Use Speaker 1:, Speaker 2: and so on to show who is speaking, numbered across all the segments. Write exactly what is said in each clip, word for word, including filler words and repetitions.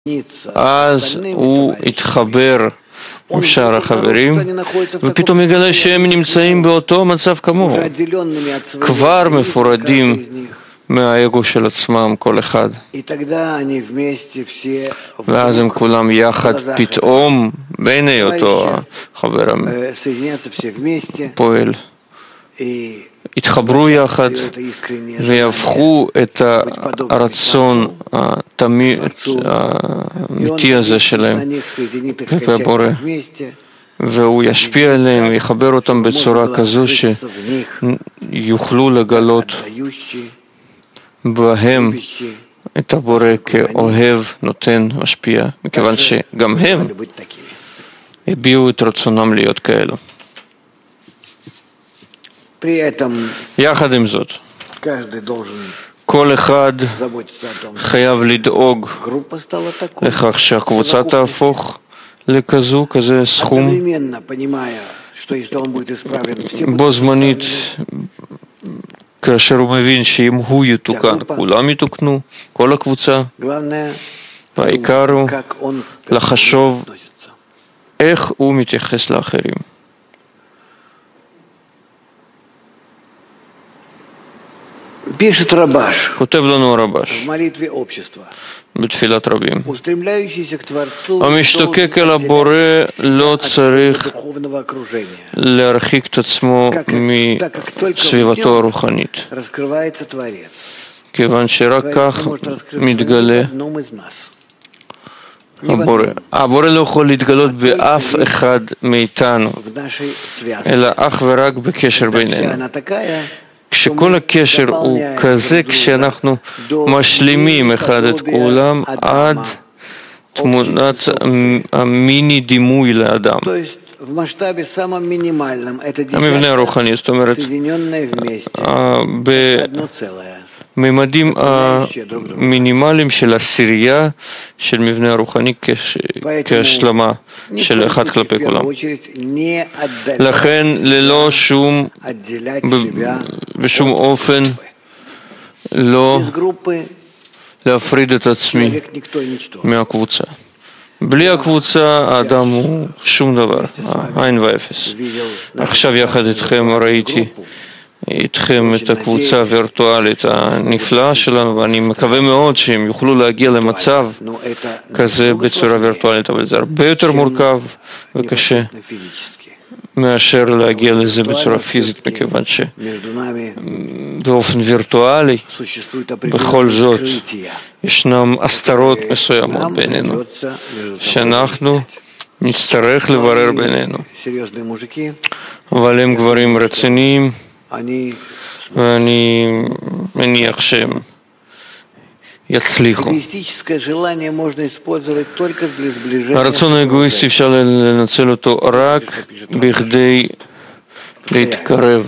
Speaker 1: אז הוא התחבר עם שאר החברים, ופתאום יגלה שהם נמצאים באותו מצב כמוהו, כבר מפורדים מהאגו של עצמם כל אחד. ואז הם כולם יחד פתאום, בעיני אותו החבר הפועל, התחברו יחד ויהפכו את הרצון האמיתי הזה שלהם כלפי הבורא, והוא ישפיע עליהם ויחבר אותם בצורה כזו שיוכלו לגלות בהם את הבורא כאוהב, נותן, משפיע, מכיוון שגם הם הביעו את רצונם להיות כאלו. יחד עם זאת, כל אחד חייב לדאוג לכך שהקבוצה תהפוך לכזו, כזה סכום, בו זמנית, כאשר הוא מבין שאם הוא יתוקן, כולם יתוקנו, כל הקבוצה, והעיקר הוא לחשוב איך הוא מתייחס לאחרים. כותב לנו הרבש בתפילת רבים, המשתוקק אל הבורא לא צריך להרחיק את עצמו מסביבתו הרוחנית, כיוון שרק כך מתגלה הבורא. הבורא לא יכול להתגלות באף אחד מאיתנו, אלא אך ורק בקשר בינינו. כשכל הקשר הוא כזה, כשאנחנו משלימים אחד את כולם עד תמונת המיני דימוי לאדם. המבנה הרוחני, זאת אומרת, בממדים המינימליים של עשירייה של מבנה הרוחני כהשלמה של אחד כלפי כולם. לכן ללא שום, בשום אופן לא להפריד את עצמי מהקבוצה. בלי הקבוצה האדם הוא שום דבר, אין ואפס. עכשיו יחד איתכם ראיתי איתכם את הקבוצה הווירטואלית הנפלאה שלנו, ואני מקווה מאוד שהם יוכלו להגיע למצב כזה בצורה וירטואלית, אבל זה הרבה יותר מורכב וקשה מאשר להגיע לזה בצורה פיזית, מכיוון שבאופן וירטואלי בכל זאת ישנם הסתרות מסוימות בינינו שאנחנו נצטרך לברר בינינו, אבל הם גברים רציניים ואני מניח שהם יצליחו. הרצון האגואיסטי אפשר לנצל אותו רק בכדי להתקרב.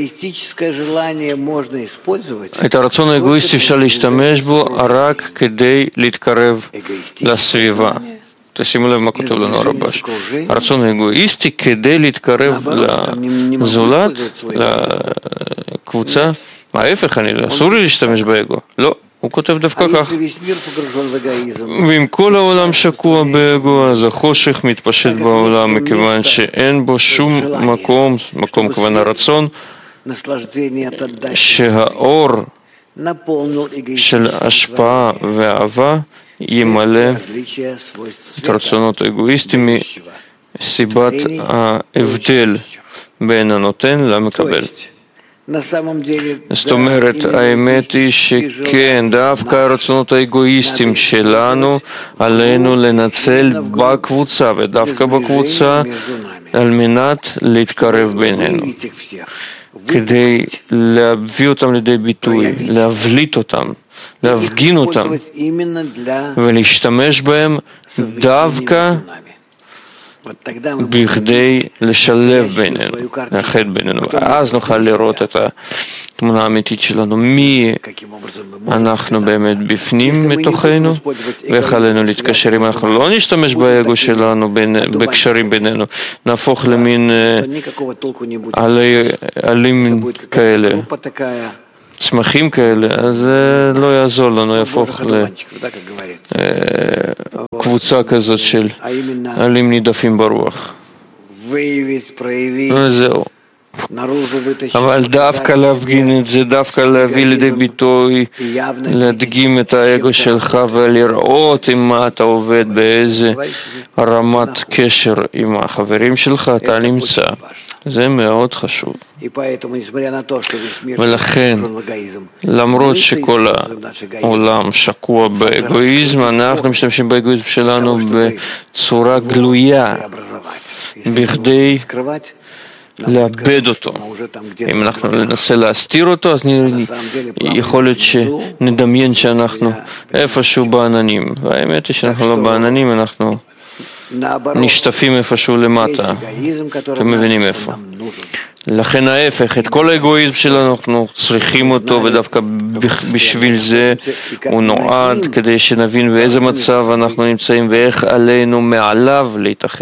Speaker 1: את הרצון האגואיסטי אפשר להשתמש בו רק כדי להתקרב לסביבה. תשימו לב מה כותב לנו הרבש. הרצון האגואיסטי כדי להתקרב לזולת, לקבוצה, ההפך, אני אסור לי להשתמש באגו. לא, הוא כותב דווקא כך. ואם כל העולם שקוע באגו, אז החושך מתפשט בעולם, מכיוון שאין בו שום מקום, מקום כוון הרצון, שהאור של השפעה ואהבה ימלא את הרצונות האגואיסטיים מסיבת ההבדל בין הנותן למקבל. זאת אומרת, האמת היא שכן, דווקא הרצונות האגואיסטיים שלנו עלינו לנצל בקבוצה, ודווקא בקבוצה על מנת להתקרב בינינו, כדי להביא אותם לידי ביטוי, להבליט אותם, להפגין אותם ולהשתמש בהם דווקא בכדי לשלב בינינו, לאחד בינינו, ואז נוכל לראות את התמונה האמיתית שלנו, מי אנחנו באמת בפנים מתוכנו, ואיך עלינו להתקשר. אם אנחנו לא נשתמש באגו שלנו, בקשרים בינינו, נהפוך למין עלים כאלה, צמחים כאלה, אז זה לא יעזור לנו, יהפוך לקבוצה כזאת של עלים נידפים ברוח. וזהו. אבל דווקא להפגין את זה, דווקא להביא לידי ביטוי, להדגים את האגו שלך ולראות עם מה אתה עובד, באיזה רמת קשר עם החברים שלך אתה נמצא. זה מאוד חשוב. ולכן, למרות שכל העולם שקוע באגואיזם, אנחנו משתמשים באגואיזם שלנו בצורה גלויה, בכדי לאבד אותו. אם אנחנו ננסה להסתיר אותו, אז יכול להיות שנדמיין שאנחנו איפשהו בעננים. והאמת היא שאנחנו לא בעננים, אנחנו נשטפים איפשהו למטה. אתם מבינים איפה. לכן ההפך, את כל האגואיזם שלנו אנחנו צריכים אותו, ודווקא בשביל זה הוא נועד, כדי שנבין באיזה מצב אנחנו נמצאים ואיך עלינו מעליו להתאחד.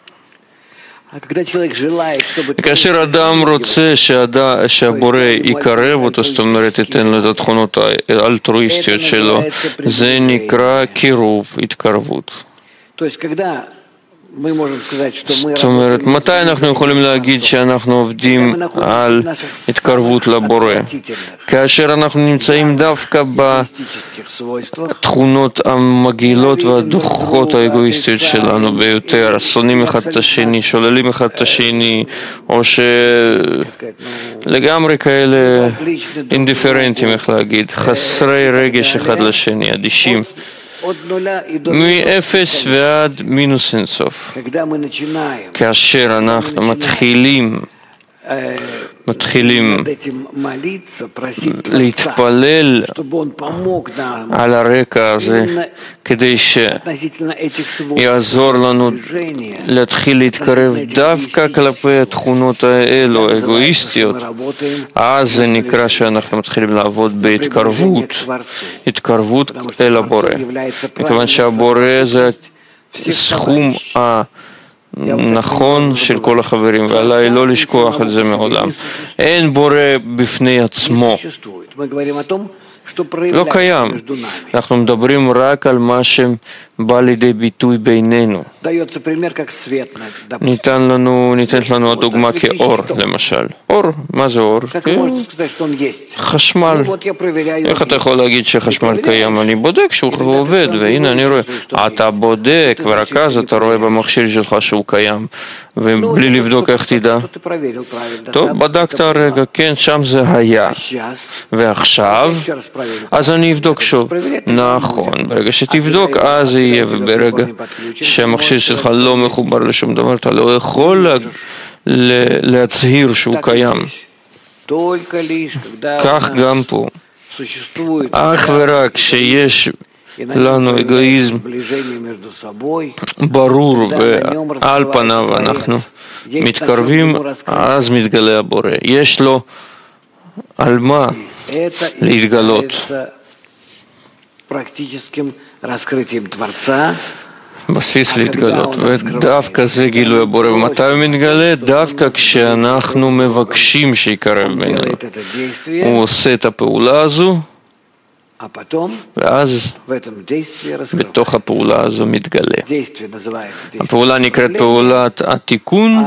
Speaker 1: כאשר אדם רוצה שהבורא יקרב אותו, זאת אומרת ייתן לו את התכונות האלטרואיסטיות שלו, זה נקרא קירוב, התקרבות. זאת אומרת, מתי אנחנו יכולים להגיד שאנחנו עובדים על התקרבות לבורא? כאשר אנחנו נמצאים דווקא בתכונות המגעילות והדוחות האגואיסטיות שלנו ביותר, שונאים אחד את השני, שוללים אחד את השני, או שלגמרי כאלה אינדיפרנטים, איך להגיד, חסרי רגש אחד לשני, אדישים. מאפס ועד מינוס אינסוף. כאשר אנחנו מתחילים מתחילים להתפלל על הרקע הזה כדי שיעזור לנו להתחיל להתקרב דווקא כלפי התכונות האלו, האגואיסטיות, אז זה נקרא שאנחנו מתחילים לעבוד בהתקרבות, התקרבות אל הבורא. מכיוון שהבורא זה סכום ה... נכון של כל החברים, ועליי לא לשכוח את זה מעולם. אין בורא בפני עצמו, לא קיים. אנחנו מדברים רק על מה שבא לידי ביטוי בינינו. ניתן לנו, ניתנת לנו הדוגמה כאור, למשל. אור, מה זה אור? חשמל. איך אתה יכול להגיד שחשמל קיים? אני בודק שהוא עובד, והנה אני רואה. אתה בודק, ורק אז אתה רואה במכשיר שלך שהוא קיים, ובלי לבדוק איך תדע. טוב, בדקת הרגע, כן, שם זה היה. ועכשיו, אז אני אבדוק שוב. נכון, ברגע שתבדוק, אז זה יהיה, וברגע שהמכשיר שלך לא מחובר לשום דבר, אתה לא יכול להצהיר שהוא קיים. כך גם פה. אך ורק שיש לנו אגואיזם ברור ועל פניו אנחנו מתקרבים, אז מתגלה הבורא. יש לו על מה להתגלות. בסיס להתגלות, ודווקא זה גילוי הבורא. ומתי הוא מתגלה? דווקא כשאנחנו מבקשים שיקרב בינינו. הוא עושה את הפעולה הזו, ואז בתוך הפעולה הזו מתגלה. הפעולה נקראת פעולת התיקון,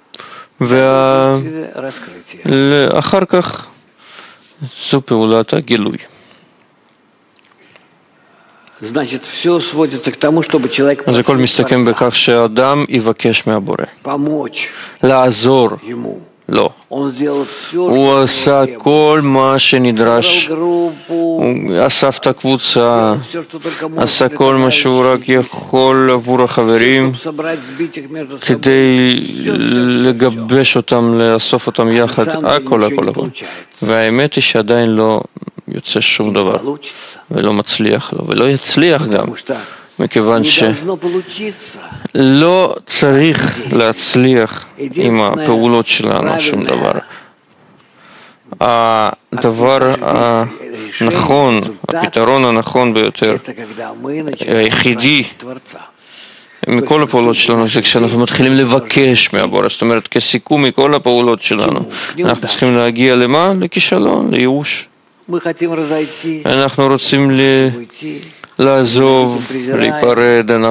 Speaker 1: ואחר כך זו פעולת הגילוי. אז הכל מסתכם בכך שהאדם יבקש מהבורא לעזור. לא. הוא עשה כל מה שנדרש, הוא אסף את הקבוצה, עשה כל מה שהוא רק יכול עבור החברים כדי לגבש אותם, לאסוף אותם יחד, הכל הכל הכל. והאמת היא שעדיין לא יוצא שום דבר, ולא מצליח לו, ולא יצליח גם. מכיוון שלא צריך להצליח עם הפעולות שלנו שום דבר. הדבר הנכון, הפתרון הנכון ביותר, היחידי מכל הפעולות שלנו, זה כשאנחנו מתחילים לבקש מהבורא. זאת אומרת, כסיכום מכל הפעולות שלנו, אנחנו צריכים להגיע למה? לכישלון, לייאוש. אנחנו רוצים לעזוב, להיפרד,